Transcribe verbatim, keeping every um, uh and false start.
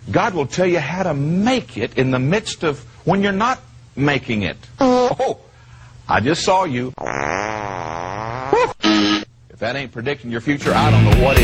God will tell you how to make it in the midst of when you're not making it. Oh, I just saw you. If that ain't predicting your future, I don't know what is.